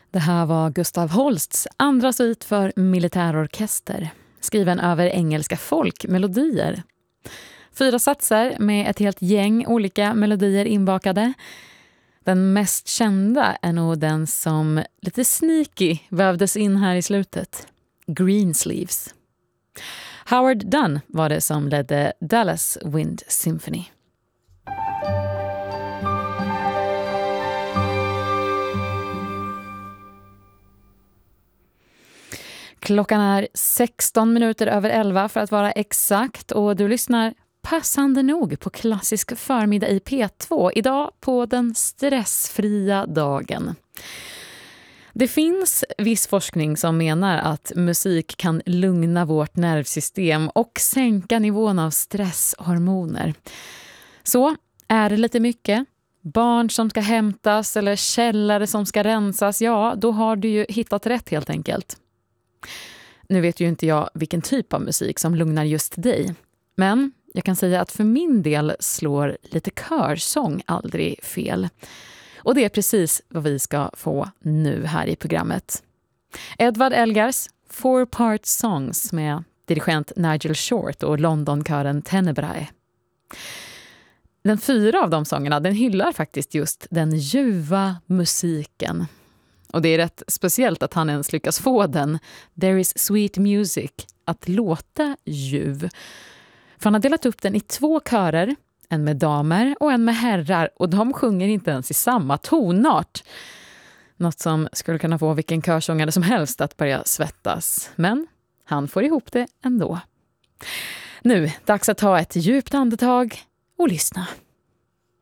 Det här var Gustav Holsts andra suite för militärorkester, skriven över engelska folkmelodier. 4 satser med ett helt gäng olika melodier inbakade. Den mest kända är nog den som lite sneaky vävdes in här i slutet. Greensleeves. Howard Dunn var det som ledde Dallas Wind Symphony. Klockan är 16 minuter över 11 för att vara exakt, och du lyssnar passande nog på klassisk förmiddag i P2 idag på den stressfria dagen. Det finns viss forskning som menar att musik kan lugna vårt nervsystem och sänka nivån av stresshormoner. Så är det lite mycket, barn som ska hämtas eller källare som ska rensas, ja, då har du ju hittat rätt helt enkelt. Nu vet ju inte jag vilken typ av musik som lugnar just dig, men jag kan säga att för min del slår lite körsång aldrig fel. Och det är precis vad vi ska få nu här i programmet. Edward Elgars 4-part songs med dirigent Nigel Short och Londonkören Tenebrae. Den 4 av de sångerna, den hyllar faktiskt just den ljuva musiken. Och det är rätt speciellt att han ens lyckas få den There is sweet music att låta ljuv. För han har delat upp den i 2 körer, en med damer och en med herrar, och de sjunger inte ens i samma tonart. Något som skulle kunna få vilken körsångare som helst att börja svettas. Men han får ihop det ändå. Nu, dags att ta ett djupt andetag och lyssna.